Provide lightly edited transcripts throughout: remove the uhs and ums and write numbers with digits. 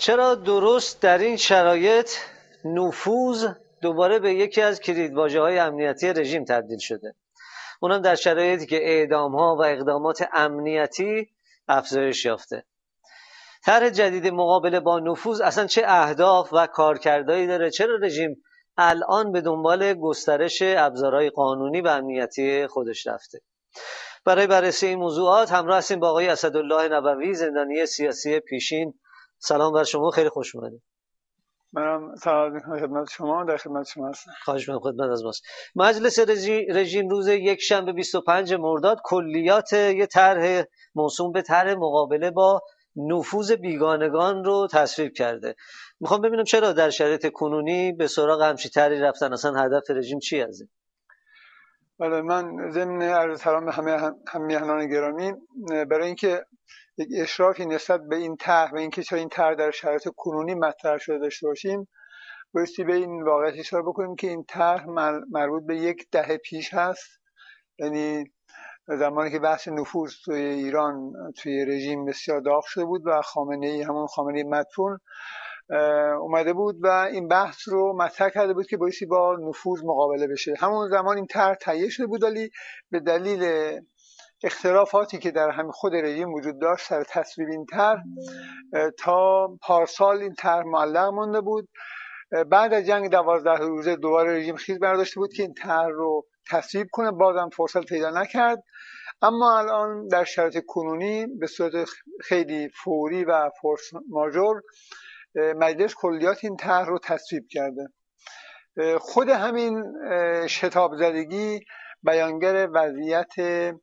چرا درست در این شرایط نفوذ دوباره به یکی از کلیدواژه‌های امنیتی رژیم تبدیل شده؟ اونم در شرایطی که اعدام‌ها و اقدامات امنیتی افزایش یافته. طرح جدید مقابله با نفوذ اصلا چه اهداف و کارکردهایی داره؟ چرا رژیم الان به دنبال گسترش ابزارهای قانونی و امنیتی خودش رفته؟ برای بررسی این موضوعات همراه هستیم با آقای اسدالله نبوی، زندانی سیاسی پیشین. سلام بر شما، خیلی خوش اومدید. منم سلام میکنم خدمت شما، در خدمت شما هستم. خواهش می‌کنم، خدمت از ماست. مجلس رژیم روز یکشنبه 25 مرداد کلیات یه طرح موسوم به طرح مقابله با نفوذ بیگانگان رو تصویب کرده. میخوام ببینم چرا در شرایط کنونی به سراغ همچین طرحی رفتن؟ اصلا هدف رژیم چی از این؟ بله، من ضمن عرض سلام به همه میهنان گرامی، برای اینکه یک اشرافی نسبت به این طرح و اینکه چرا این طرح در شرایط کنونی مطرح شده داشته باشیم، بایستی به این واقعیت اشاره بکنیم که این طرح مربوط به یک دهه پیش هست. یعنی زمانی که بحث نفوذ توی ایران توی رژیم بسیار داغ شده بود و خامنه‌ای، همون خامنه‌ای مدفون، اومده بود و این بحث رو مطرح کرده بود که بایستی با نفوذ مقابله بشه. همون زمان این طرح تهیه شده بود، ولی به دلیل اختلافاتی که در همین خود رژیم وجود داشت سر تصویب این طرح تا پارسال این طرح معلق مونده بود. بعد از جنگ 12 روزه دوباره رژیم خیز برداشته بود که این طرح رو تصویب کنه، بازم فرصت پیدا نکرد. اما الان در شرایط کنونی به صورت خیلی فوری و فورس ماژور مجلس کلیات این طرح رو تصویب کرده. خود همین شتاب زدگی بیانگر وضعیت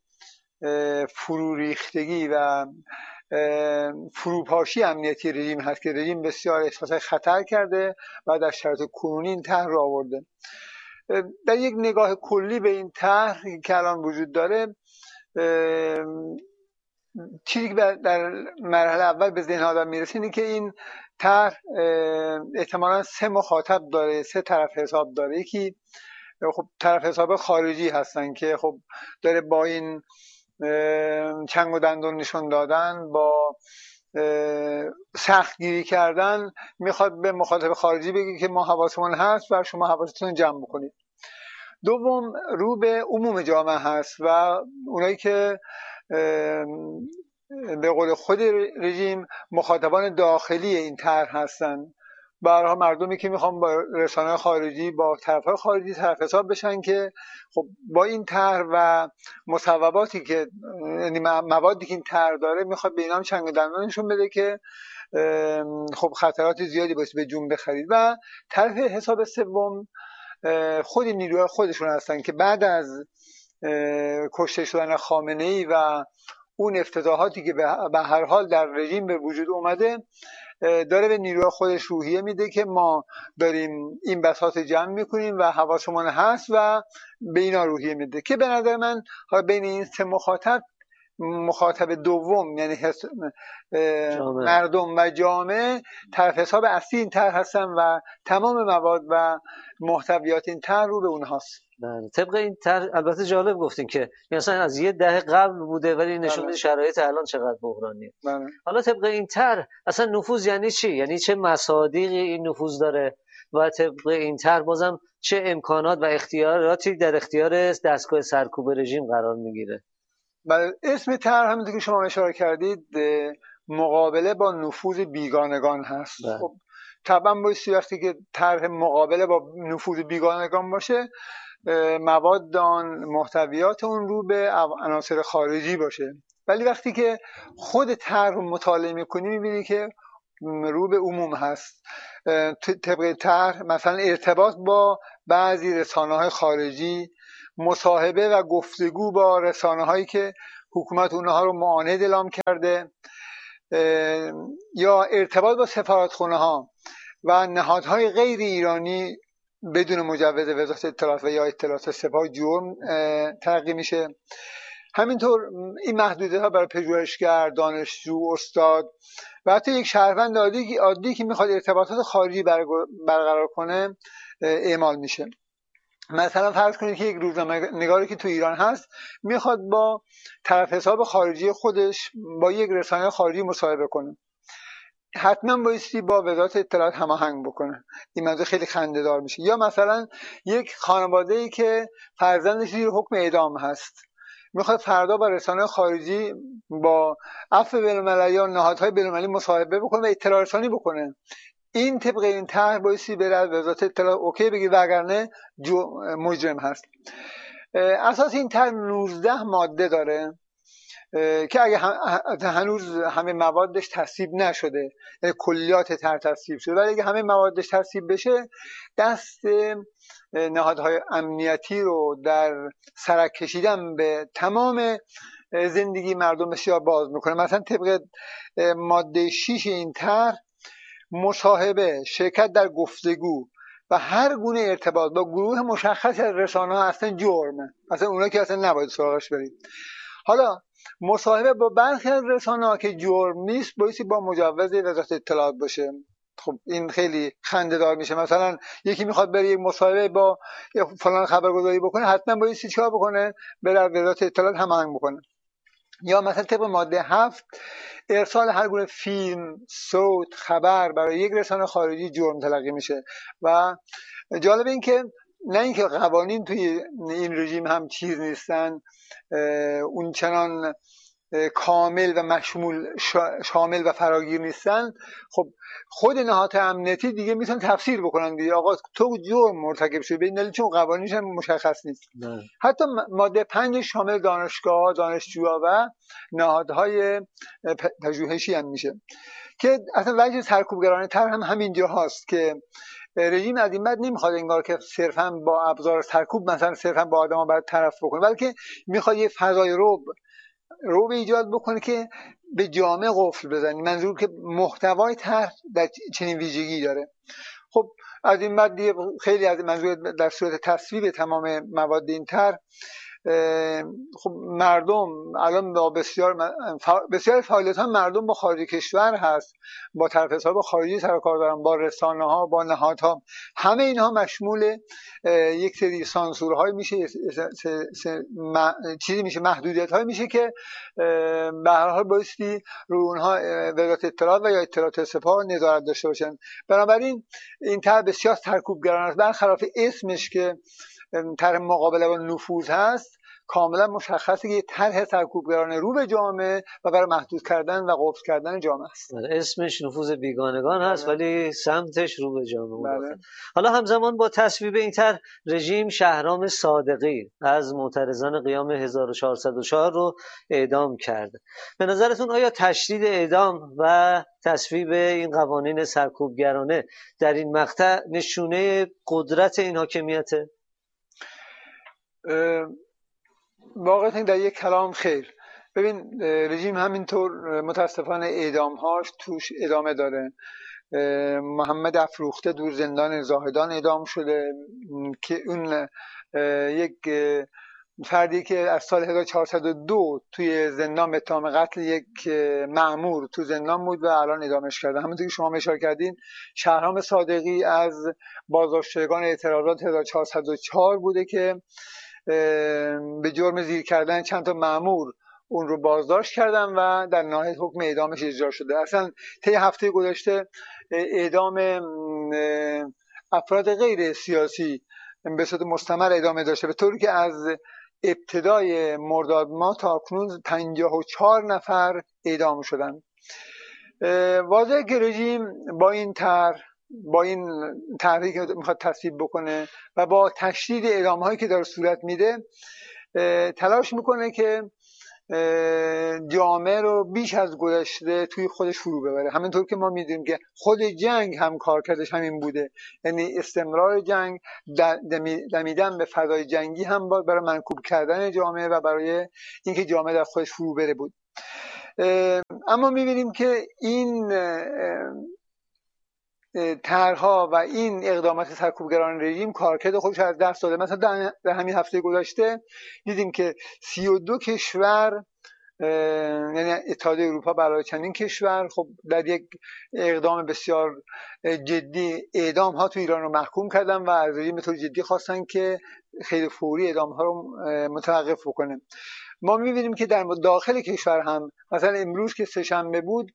فروریختگی و فروپاشی امنیتی رژیم هست که رژیم بسیار احساس خطر کرده و در شرایط کنونی این طرح رو آورده. در یک نگاه کلی به این طرح که الان وجود داره، چیزی که در مرحله اول به ذهن آدم میرسه اینه که این طرح احتمالاً 3 مخاطب داره، 3 طرف حساب داره. یکی خب طرف حساب خارجی هستن که خب داره با این چنگ و دندون نشون دادن، با سخت گیری کردن، میخواد به مخاطب خارجی بگه که ما حواسمون هست و شما حواستون جمع بکنید. دوم رو به عموم جامعه هست و اونایی که به قول خود رژیم مخاطبان داخلی این طرح هستن، برای مردمی که میخوان با رسانه‌های خارجی، با طرف‌های خارجی طرف حساب بشن که خب با این طرح و مصوباتی که، یعنی موادی که این طرح داره، میخواد به اینا هم چنگ و دندونشون بده که خب خطرات زیادی باشه به جون بخرید. و طرف حساب سوم خود نیروهای خودشون هستن که بعد از کشته شدن خامنه‌ای و اون افتضاحاتی که به هر حال در رژیم به وجود اومده، داره به نیروهای خودش روحیه میده که ما داریم این بساط جمع میکنیم و حواسمون هست و به اینا روحیه میده. که به نظر من بین این 3 مخاطب دوم، یعنی مردم و جامعه، طرف حساب اصلی این طرح هستن و تمام مواد و محتویات این طرح رو به اونهاست. بله، طبق این طرح البته جالب گفتین که مثلا از یه دهه قبل بوده ولی نشون میده شرایط الان چقدر بحرانیه. حالا طبق این طرح اصلا نفوذ یعنی چی؟ یعنی چه مصادیقی این نفوذ داره و طبق این طرح بازم چه امکانات و اختیاراتی در اختیار دستگاه سرکوب رژیم قرار میگیره؟ بله، اسم طرح همونطور که شما اشاره کردید مقابله با نفوذ بیگانگان هست. خب طبعا بایستی وقتی که طرح مقابله با نفوذ بیگانگان باشه، مواد آن، محتویات اون رو به عناصر خارجی باشه. ولی وقتی که خود طرح رو مطالعه می‌کنی می‌بینی که رو به عموم هست. طبق طرح مثلا ارتباط با بعضی رسانه‌های خارجی، مصاحبه و گفتگو با رسانه‌هایی که حکومت اونها رو معاند اعلام کرده، یا ارتباط با سفارتخانه‌ها و نهادهای غیر ایرانی بدون مجوز وزارت اطلاعات و یا اطلاعات سپاه جرم تلقی میشه. همینطور این محدودیت‌ها برای پژوهشگر، دانشجو، استاد و حتی یک شهروند عادی که میخواد ارتباطات خارجی برقرار کنه اعمال میشه. مثلا فرض کنید که یک روزنامه‌نگاری که تو ایران هست میخواد با طرف حساب خارجی خودش با یک رسانه خارجی مصاحبه کنه. حتما بایستی با وزارت اطلاعات هماهنگ بکنه. این موضوع خیلی خنده‌دار میشه. یا مثلا یک خانواده‌ای که فرزندش زیر حکم اعدام هست، میخواد فردا با رسانه خارجی، با عفو بین‌المللی یا نهادهای بین‌المللی مصاحبه بکنه و اطلاع رسانی بکنه، این طبق این طرح بایستی بره از وزارت اطلاعات اوکی بگی، وگرنه مجرم هست. اساس این طرح 19 ماده داره که اگه هنوز همه موادش تصویب نشده، کلیات طرح تصویب شده، ولی اگه همه موادش تصویب بشه، دست نهادهای امنیتی رو در سرک کشیدن به تمام زندگی مردم بسیار باز میکنه. مثلا طبق ماده 6 این طرح، مصاحبه، شرکت در گفتگو و هر گونه ارتباط با گروه مشخصی از رسانه‌ها اصلا جرمه، اصلا اونا که اصلا نباید سراغش برید. حالا مصاحبه با برخی از رسانه‌ها که جرم نیست، بایستی با مجوز وزارت اطلاعات باشه. خب این خیلی خنده‌دار میشه. مثلا یکی میخواد بره یک مصاحبه با فلان خبرگزاری بکنه، حتما بایستی چیکار بکنه؟ بره وزارت اطلاعات هماهنگ بکنه. یا مثلا طبق ماده 7، ارسال هر گونه فیلم، صوت، خبر برای یک رسانه خارجی جرم تلقی میشه. و جالب این که نه اینکه قوانین توی این رژیم هم چیز نیستن، اون چنان کامل و مشمول شامل و فراگیر نیستن، خب خود نهادهای امنیتی دیگه میتونن تفسیر بکنن دیگه، آقا تو جرم مرتکب شدی، ببین چون قوانینش هم مشخص نیست. حتی ماده 5 شامل دانشگاه، دانشجوها و نهادهای پژوهشی هم میشه که اصلا وجه سرکوبگرانه تر هم همینجا هست که رژیم از این بعد نمیخواد انگار که صرفا با ابزار سرکوب مثلا صرفا با آدما باید طرف بکنه، بلکه میخواد یه فضای رعب ایجاد بکنه که به جامعه قفل بزنی. منظور که محتوای طرح در چنین ویژگی داره. خب از این بعد دیگه خیلی از منظور در صورت تصویب تمام مواد این طرح، خب مردم الان با بسیار فعالیت ها مردم با خارج کشور هست، با طرف حساب خارجی سر و کار دارن، با رسانه ها، با نهادها، همه اینها مشمول یک سری سانسورهای میشه، چیزی میشه، محدودیت های میشه که به هر حال بایستی روی اونها وزارت اطلاعات و یا اطلاعات سپاه نظارت داشته باشن. بنابراین این طرح بسیار سرکوبگرانه است، برخلاف اسمش که طرح مقابله با نفوذ هست، کاملا مشخصه که یه طرح سرکوبگرانه رو به جامعه و برای محدود کردن و قفل کردن جامعه است. اسمش نفوذ بیگانگان هست ولی سمتش رو به جامعه. حالا همزمان با تصویب این طرح، رژیم شهرام صادقی از معترضان قیام 1404 رو اعدام کرده. به نظرتون آیا تشدید اعدام و تصویب این قوانین سرکوبگرانه در این مقطع نشونه قدرت این حاکمیته؟ واقعا در یک کلام خیر. ببین رژیم همینطور متاسفانه اعدامهاش توش ادامه داره. محمد افروخته دور زندان زاهدان اعدام شده که اون یک فردی که از سال 1402 توی زندان به اتهام قتل یک مأمور تو زندان بود و الان اعدامش کرده. همونطور که شما اشاره کردین، شهرام صادقی از بازداشتگان اعتراضات 1404 بوده که به جرم زیر کردن چند تا مأمور اون رو بازداشت کردن و در نهایت حکم اعدامش اجرا شده. اصلا طی هفته گذشته اعدام افراد غیر سیاسی به صورت مستمر ادامه داشته، به طوری که از ابتدای مرداد ماه تا اکنون 54 نفر اعدام شدن. واضحه که رژیم با این طرحی که میخواد تصویب بکنه و با تشدید اعدام هایی که داره صورت میده، تلاش میکنه که جامعه رو بیش از گذشته توی خودش فرو ببره. همینطور که ما میدونیم که خود جنگ هم کارکردش همین بوده، یعنی استمرار جنگ، دمیدن به فضای جنگی هم برای منکوب کردن جامعه و برای اینکه جامعه در خودش فرو بره بود. اما میبینیم که این طرح‌ها و این اقدامات سرکوبگران رژیم کارکرد خودش از دست داده. مثلا در همین هفته گذشته دیدیم که 32 کشور، یعنی اتحادیه اروپا برای چندین کشور، خب در یک اقدام بسیار جدی اعدام ها تو ایران رو محکوم کردن و از رژیم به طور جدی خواستن که خیلی فوری اعدام ها رو متوقف بکنه. ما می‌بینیم که در داخل کشور هم مثلا امروز که سه‌شنبه بود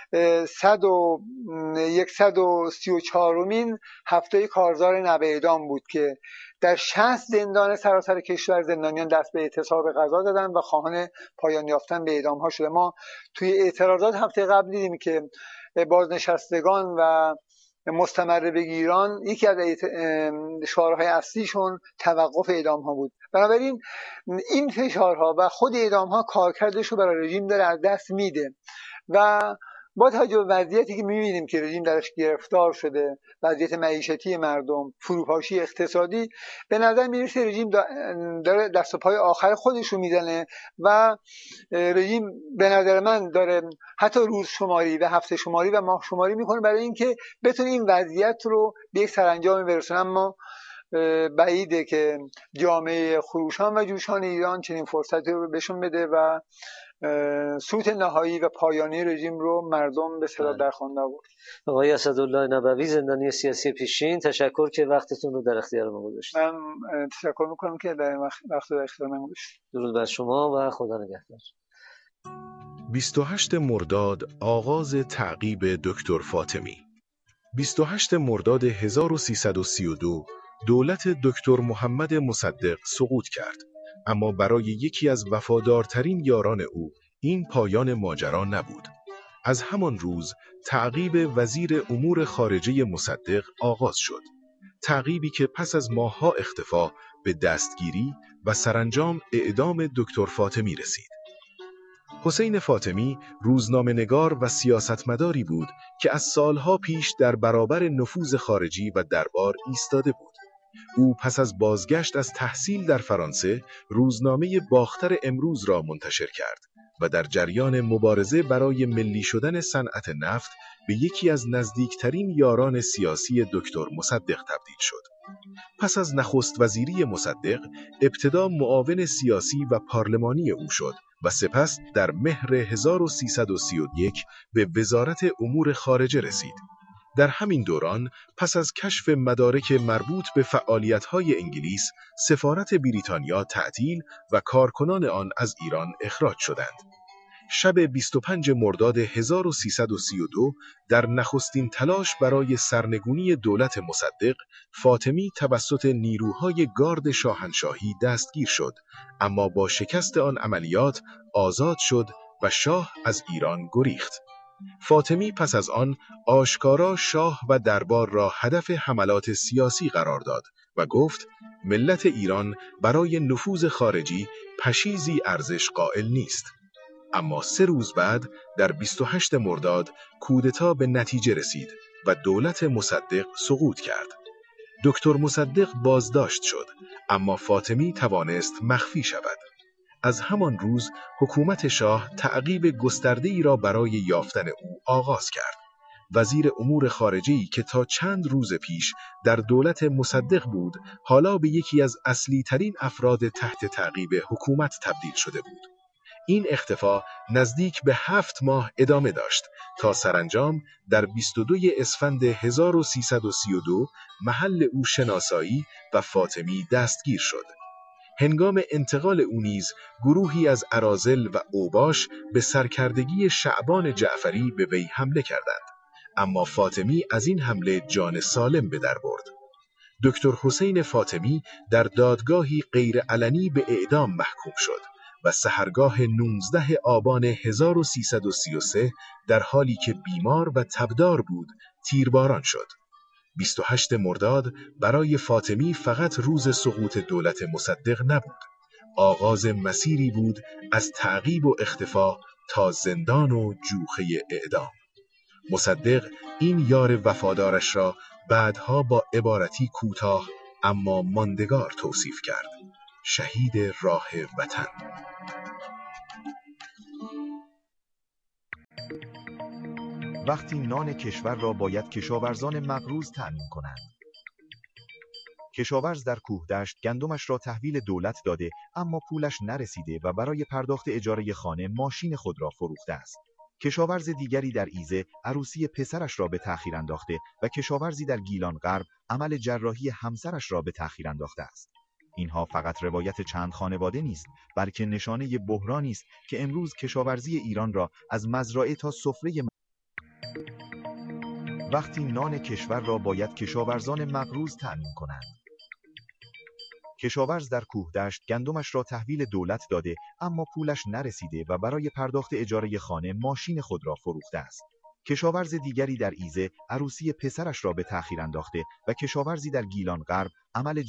134مین هفته کارزار نو اعدام بود که در 60 زندان سراسر کشور زندانیان دست به اعتصاب غذا دادن و خواهان پایان یافتن به اعدام ها شده. ما توی اعتراضات هفته قبل دیدیم که بازنشستگان و مستمر بگیران یکی از شعارهای اصلیشون توقف اعدام ها بود. بنابراین این فشارها و خود اعدام ها کارکردش رو برای رژیم داره از دست میده و با توجه به وضعیتی که می‌بینیم که رژیم درش گرفتار شده، وضعیت معیشتی مردم، فروپاشی اقتصادی، به نظر میرسه رژیم داره دست و پای آخر خودش رو میزنه و رژیم به نظر من داره حتی روز شماری و هفته شماری و ماه شماری میکنه برای اینکه بتونه این وضعیت رو به یک سرانجام برسونه. اما بعیده که جامعه خروشان و جوشان ایران چنین فرصتی رو بهشون بده و سوت نهایی و پایانی رژیم رو مردم به صدا در خوانده آورد. آقای اسدالله نبوی، زندانی سیاسی پیشین، تشکر که وقتتون رو در اختیار ما گذاشتید. من تشکر میکنم که در وقت در اختیار من گذاشتید. درود بر شما و خدا نگهدار. 28 مرداد آغاز تعقیب دکتر فاطمی. 28 مرداد 1332 دولت دکتر محمد مصدق سقوط کرد، اما برای یکی از وفادارترین یاران او این پایان ماجرا نبود. از همان روز تعقیب وزیر امور خارجه مصدق آغاز شد. تعقیبی که پس از ماه‌ها اختفا به دستگیری و سرانجام اعدام دکتر فاطمی رسید. حسین فاطمی روزنامه‌نگار و سیاستمداری بود که از سالها پیش در برابر نفوذ خارجی و دربار ایستاده بود. او پس از بازگشت از تحصیل در فرانسه روزنامه باختر امروز را منتشر کرد و در جریان مبارزه برای ملی شدن صنعت نفت به یکی از نزدیکترین یاران سیاسی دکتر مصدق تبدیل شد. پس از نخست وزیری مصدق ابتدا معاون سیاسی و پارلمانی او شد و سپس در مهر 1331 به وزارت امور خارجه رسید. در همین دوران پس از کشف مدارک مربوط به فعالیت‌های انگلیس، سفارت بریتانیا تعطیل و کارکنان آن از ایران اخراج شدند. شب 25 مرداد 1332 در نخستین تلاش برای سرنگونی دولت مصدق، فاطمی توسط نیروهای گارد شاهنشاهی دستگیر شد، اما با شکست آن عملیات آزاد شد و شاه از ایران گریخت. فاطمی پس از آن آشکارا شاه و دربار را هدف حملات سیاسی قرار داد و گفت ملت ایران برای نفوذ خارجی پشیزی ارزش قائل نیست. اما 3 روز بعد در 28 مرداد کودتا به نتیجه رسید و دولت مصدق سقوط کرد. دکتر مصدق بازداشت شد، اما فاطمی توانست مخفی شود. از همان روز حکومت شاه تعقیب گسترده‌ای را برای یافتن او آغاز کرد. وزیر امور خارجه‌ای که تا چند روز پیش در دولت مصدق بود، حالا به یکی از اصلی ترین افراد تحت تعقیب حکومت تبدیل شده بود. این اختفا نزدیک به 7 ماه ادامه داشت تا سرانجام در 22 اسفند 1332 محل او شناسایی و فاطمی دستگیر شد. هنگام انتقال او نیز گروهی از اراذل و اوباش به سرکردگی شعبان جعفری به وی حمله کردند، اما فاطمی از این حمله جان سالم به در برد. دکتر حسین فاطمی در دادگاهی غیرعلنی به اعدام محکوم شد و سحرگاه 19 آبان 1333 در حالی که بیمار و تبدار بود تیرباران شد. 28 مرداد برای فاطمی فقط روز سقوط دولت مصدق نبود، آغاز مسیری بود از تعقیب و اختفا تا زندان و جوخه اعدام. مصدق این یار وفادارش را بعدها با عبارتی کوتاه اما ماندگار توصیف کرد: شهید راه وطن. وقتی نان کشور را باید کشاورزان مغروض تأمین کنند. کشاورز در کوهدشت گندمش را تحویل دولت داده اما پولش نرسیده و برای پرداخت اجاره خانه ماشین خود را فروخته است. کشاورز دیگری در ایزه عروسی پسرش را به تأخیر انداخته و کشاورزی در گیلان غرب عمل جراحی همسرش را به تأخیر انداخته است. اینها فقط روایت چند خانواده نیست، بلکه نشانه بحرانی است که امروز کشاورزی ایران را از مزرعه تا سفره وقتی نان کشور را باید کشاورزان مغروض تأمین کنند. کشاورز در کوهدشت گندمش را تحویل دولت داده اما پولش نرسیده و برای پرداخت اجاره خانه ماشین خود را فروخته است. کشاورز دیگری در ایزه عروسی پسرش را به تأخیر انداخته و کشاورزی در گیلان غرب عمل